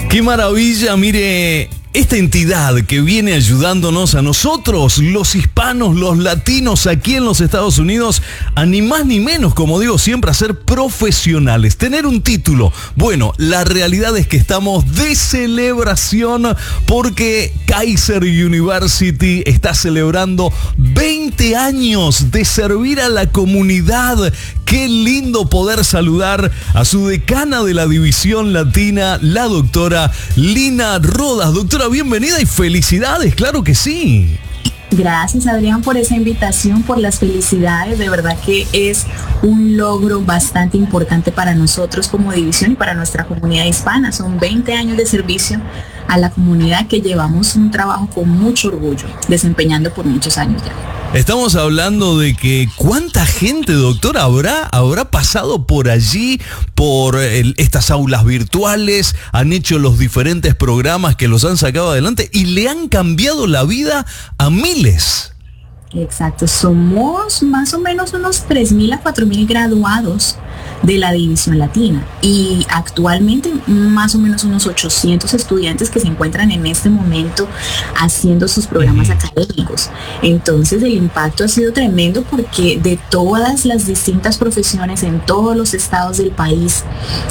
¡Qué maravilla! Mire, esta entidad que viene ayudándonos a nosotros, los hispanos, los latinos aquí en los Estados Unidos, a ni más ni menos, como digo siempre, a ser profesionales, tener un título. Bueno, la realidad es que estamos de celebración porque Kaiser University está celebrando 20 años de servir a la comunidad. Qué lindo poder saludar a su decana de la División Latina, la doctora Lina Rodas. Doctora, bienvenida y felicidades, claro que sí. Gracias, Adrián, por esa invitación, por las felicidades. De verdad que es un logro bastante importante para nosotros como división y para nuestra comunidad hispana. Son 20 años de servicio a la comunidad que llevamos un trabajo con mucho orgullo, desempeñando por muchos años ya. Estamos hablando de que cuánta gente, doctora, habrá pasado por allí, por estas aulas virtuales, han hecho los diferentes programas que los han sacado adelante y le han cambiado la vida a miles. Exacto, somos más o menos unos 3.000 a 4.000 graduados de la División Latina y actualmente más o menos unos 800 estudiantes que se encuentran en este momento haciendo sus programas académicos. Entonces el impacto ha sido tremendo porque de todas las distintas profesiones en todos los estados del país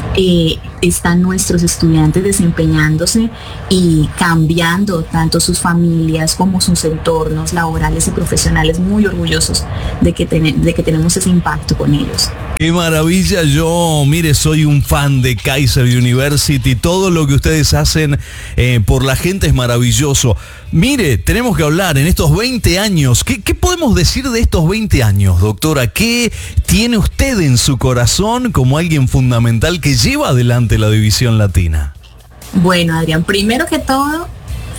están nuestros estudiantes desempeñándose y cambiando tanto sus familias como sus entornos laborales y profesionales, muy orgullosos de que tenemos ese impacto con ellos. ¡Qué maravilla! Yo, mire, soy un fan de Kaiser University. Todo lo que ustedes hacen por la gente es maravilloso. Mire, tenemos que hablar en estos 20 años. ¿Qué podemos decir de estos 20 años, doctora? ¿Qué tiene usted en su corazón como alguien fundamental que lleva adelante la División Latina? Bueno, Adrián, primero que todo,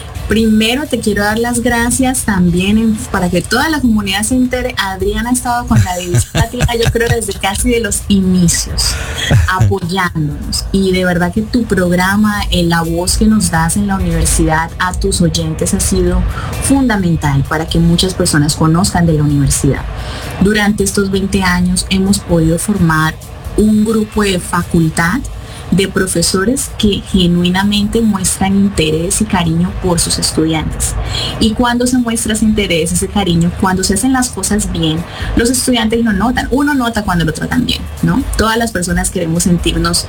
te quiero dar las gracias también para que toda la comunidad se entere. Adrián ha estado con la División Latina, yo creo, desde casi de los inicios, apoyándonos. Y de verdad que tu programa, la voz que nos das en la universidad a tus oyentes ha sido fundamental para que muchas personas conozcan de la universidad. Durante estos 20 años hemos podido formar un grupo de facultad de profesores que genuinamente muestran interés y cariño por sus estudiantes. Y cuando se muestra ese interés, ese cariño, cuando se hacen las cosas bien, los estudiantes lo notan. Uno nota cuando lo tratan bien, ¿no? Todas las personas queremos sentirnos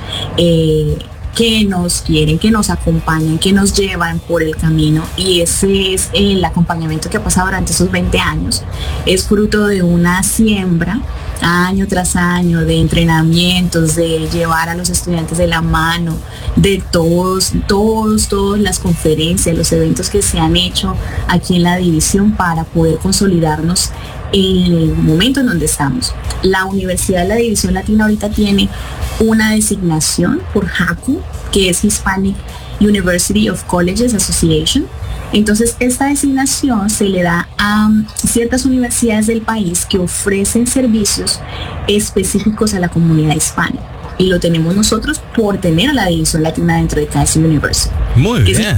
que nos quieren, que nos acompañan, que nos llevan por el camino, y ese es el acompañamiento que ha pasado durante esos 20 años. Es fruto de una siembra año tras año de entrenamientos, de llevar a los estudiantes de la mano, de todas las conferencias, los eventos que se han hecho aquí en la división para poder consolidarnos en el momento en donde estamos. La Universidad de la División Latina ahorita tiene una designación por HACU, que es Hispanic University of Colleges Association. Entonces, esta designación se le da a ciertas universidades del país que ofrecen servicios específicos a la comunidad hispana. Y lo tenemos nosotros por tener a la División Latina dentro de Kaiser University. Muy bien.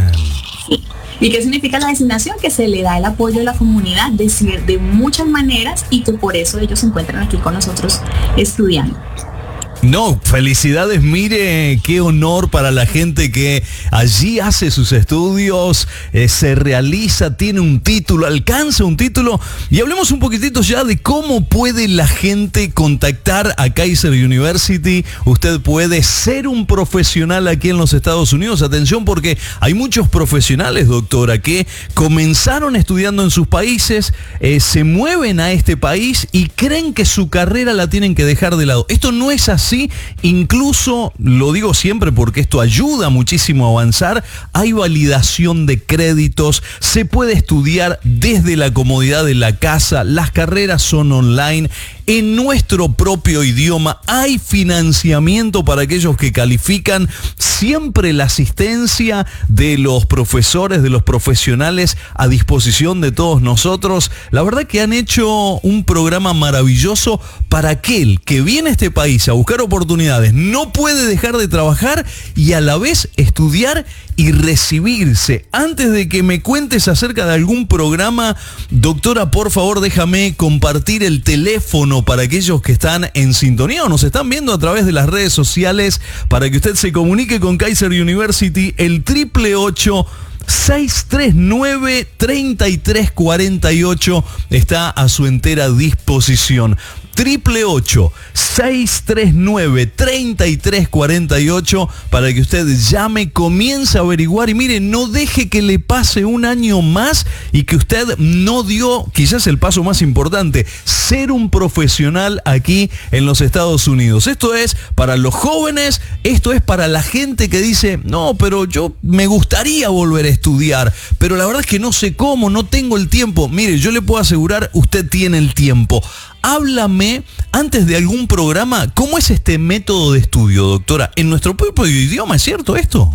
¿Y qué significa la designación? Que se le da el apoyo de la comunidad de muchas maneras y que por eso ellos se encuentran aquí con nosotros estudiando. No, felicidades, mire, qué honor para la gente que allí hace sus estudios, se realiza, tiene un título, alcanza un título. Y hablemos un poquitito ya de cómo puede la gente contactar a Kaiser University. Usted puede ser un profesional aquí en los Estados Unidos. Atención, porque hay muchos profesionales, doctora, que comenzaron estudiando en sus países, se mueven a este país y creen que su carrera la tienen que dejar de lado. Esto no es así. Incluso, lo digo siempre porque esto ayuda muchísimo a avanzar, hay validación de créditos, se puede estudiar desde la comodidad de la casa, las carreras son online, en nuestro propio idioma, hay financiamiento para aquellos que califican, siempre la asistencia de los profesores, de los profesionales a disposición de todos nosotros. La verdad que han hecho un programa maravilloso para aquel que viene a este país a buscar oportunidades, no puede dejar de trabajar y a la vez estudiar y recibirse. Antes de que me cuentes acerca de algún programa, doctora, por favor, déjame compartir el teléfono para aquellos que están en sintonía o nos están viendo a través de las redes sociales para que usted se comunique con Kaiser University, el 888-639-3348 está a su entera disposición. 888-639-3348 para que usted llame, comience a averiguar y mire, no deje que le pase un año más y que usted no dio quizás el paso más importante, ser un profesional aquí en los Estados Unidos. Esto es para los jóvenes, esto es para la gente que dice, no, pero yo me gustaría volver a estudiar, pero la verdad es que no sé cómo, no tengo el tiempo. Mire, yo le puedo asegurar, usted tiene el tiempo. Háblame antes de algún programa, ¿cómo es este método de estudio, doctora? En nuestro propio idioma, ¿es cierto esto?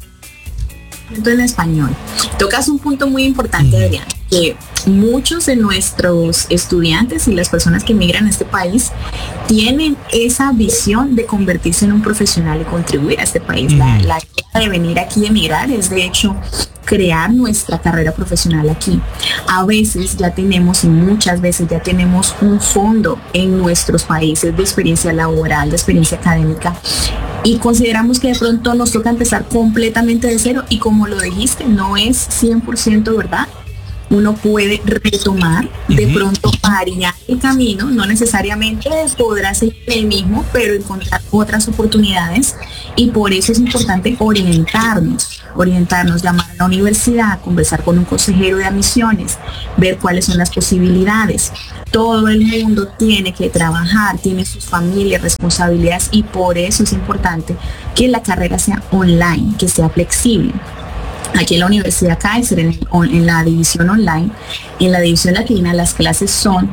En español. Tocas un punto muy importante, Adrián, que muchos de nuestros estudiantes y las personas que emigran a este país tienen esa visión de convertirse en un profesional y contribuir a este país. La idea de venir aquí y emigrar es, de hecho, crear nuestra carrera profesional aquí. A veces ya tenemos, y muchas veces ya tenemos un fondo en nuestros países de experiencia laboral, de experiencia académica, y consideramos que de pronto nos toca empezar completamente de cero, y como lo dijiste, no es 100% verdad. Uno puede retomar, de pronto variar el camino, no necesariamente podrá seguir el mismo, pero encontrar otras oportunidades, y por eso es importante orientarnos, llamar a la universidad, conversar con un consejero de admisiones, ver cuáles son las posibilidades. Todo el mundo tiene que trabajar, tiene sus familias, responsabilidades, y por eso es importante que la carrera sea online, que sea flexible. Aquí en la Universidad Kaiser, en la división online, en la división latina, las clases son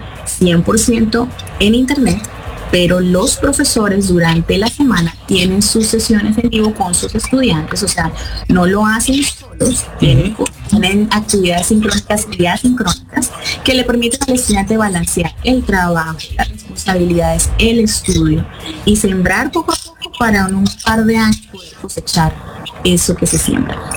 100% en internet, pero los profesores durante la semana tienen sus sesiones en vivo con sus estudiantes, o sea, no lo hacen solos, tienen actividades sincrónicas y asincrónicas que le permiten al estudiante balancear el trabajo, las responsabilidades, el estudio y sembrar poco a poco para en un par de años poder cosechar eso que se siembra.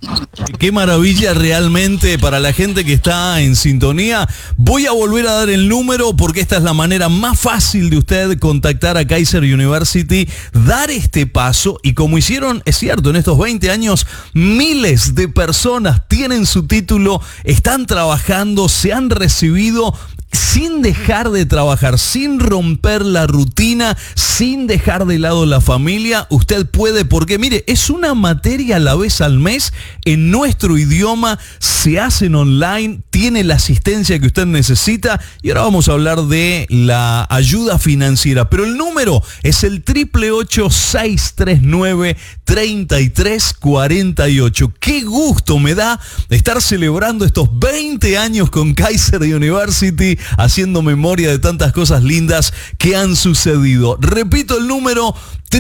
Qué maravilla realmente para la gente que está en sintonía. Voy a volver a dar el número porque esta es la manera más fácil de usted contactar a Kaiser University, dar este paso, y como hicieron, es cierto, en estos 20 años, miles de personas tienen su título, están trabajando, se han recibido sin dejar de trabajar, sin romper la rutina, sin dejar de lado la familia. Usted puede, porque mire, es una materia a la vez al mes en nuestro idioma, se hacen online, tiene la asistencia que usted necesita, y ahora vamos a hablar de la ayuda financiera, pero el número es el 888-639-3348. Qué gusto me da estar celebrando estos 20 años con Kaiser University, haciendo memoria de tantas cosas lindas que han sucedido. Repito el número,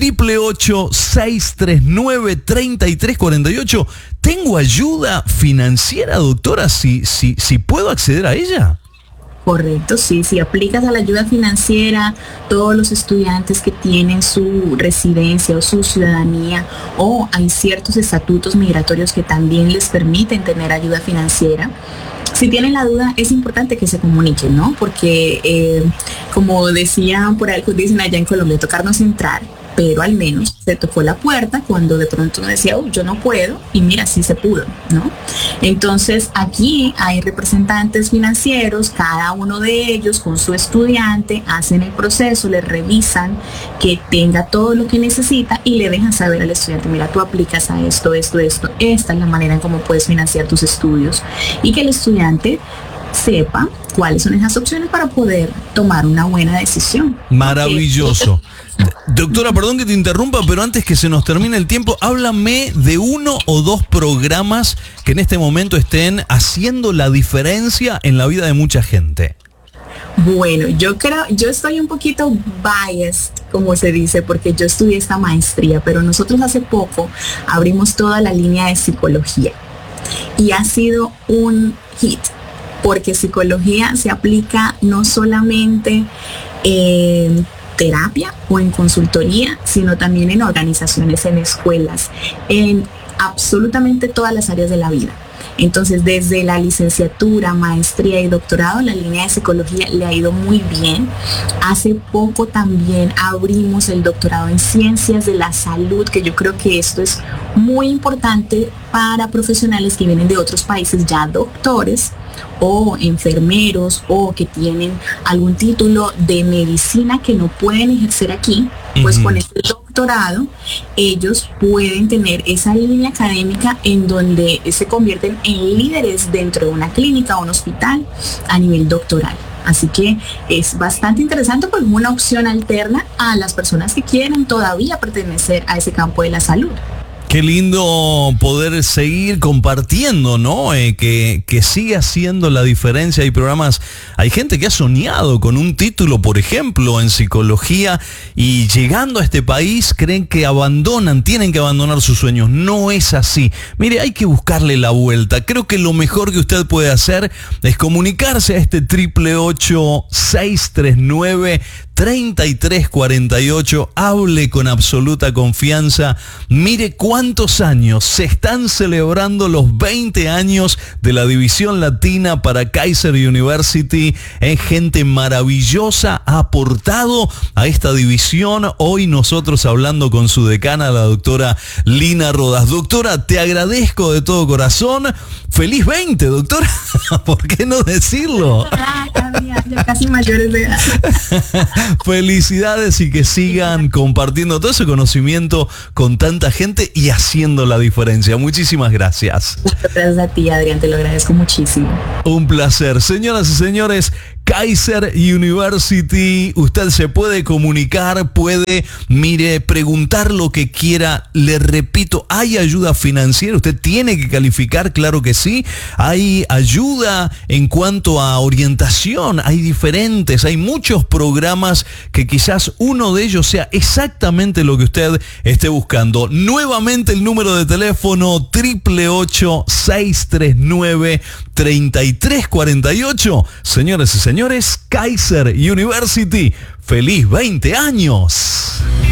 888-639-3348. ¿Tengo ayuda financiera, doctora? Si puedo acceder a ella. Correcto, sí. Si aplicas a la ayuda financiera, todos los estudiantes que tienen su residencia o su ciudadanía, o hay ciertos estatutos migratorios que también les permiten tener ayuda financiera. Si tienen la duda, es importante que se comuniquen, ¿no? Porque, como decían por ahí, dicen allá en Colombia, tocarnos entrar, pero al menos se tocó la puerta cuando de pronto uno decía, yo no puedo, y mira, sí se pudo, ¿no? Entonces, aquí hay representantes financieros, cada uno de ellos con su estudiante, hacen el proceso, le revisan que tenga todo lo que necesita y le dejan saber al estudiante, mira, tú aplicas a esto, esta es la manera en cómo puedes financiar tus estudios, y que el estudiante sepa cuáles son esas opciones para poder tomar una buena decisión. Maravilloso. Doctora, perdón que te interrumpa, pero antes que se nos termine el tiempo, háblame de uno o dos programas que en este momento estén haciendo la diferencia en la vida de mucha gente. Bueno, yo estoy un poquito biased, como se dice, porque yo estudié esta maestría, pero nosotros hace poco abrimos toda la línea de psicología y ha sido un hit, porque psicología se aplica no solamente en terapia o en consultoría, sino también en organizaciones, en escuelas, en absolutamente todas las áreas de la vida. Entonces, desde la licenciatura, maestría y doctorado, la línea de psicología le ha ido muy bien. Hace poco también abrimos el doctorado en ciencias de la salud, que yo creo que esto es muy importante para profesionales que vienen de otros países ya doctores o enfermeros o que tienen algún título de medicina que no pueden ejercer aquí. Pues con este doctorado ellos pueden tener esa línea académica en donde se convierten en líderes dentro de una clínica o un hospital a nivel doctoral. Así que es bastante interesante porque es una opción alterna a las personas que quieren todavía pertenecer a ese campo de la salud. Qué lindo poder seguir compartiendo, ¿no? Que siga haciendo la diferencia. Hay programas, hay gente que ha soñado con un título, por ejemplo, en psicología, y llegando a este país creen que tienen que abandonar sus sueños. No es así. Mire, hay que buscarle la vuelta. Creo que lo mejor que usted puede hacer es comunicarse a este 888-639-3348. Hable con absoluta confianza. Mire cuántos años se están celebrando los 20 años de la división latina para Kaiser University. Es gente maravillosa, ha aportado a esta división. Hoy nosotros hablando con su decana, la doctora Lina Rodas. Doctora, te agradezco de todo corazón. ¡Feliz 20, doctora! ¿Por qué no decirlo? Ya casi mayores de edad. Felicidades y que sigan compartiendo todo ese conocimiento con tanta gente y haciendo la diferencia. Muchísimas gracias. Muchas gracias a ti, Adrián, te lo agradezco muchísimo. Un placer. Señoras y señores, Kaiser University, usted se puede comunicar, puede, preguntar lo que quiera. Le repito, hay ayuda financiera, usted tiene que calificar, claro que sí. Hay ayuda en cuanto a orientación, hay muchos programas que quizás uno de ellos sea exactamente lo que usted esté buscando. Nuevamente el número de teléfono 888-639-3348. Señores y señores, Kaiser University, feliz 20 años.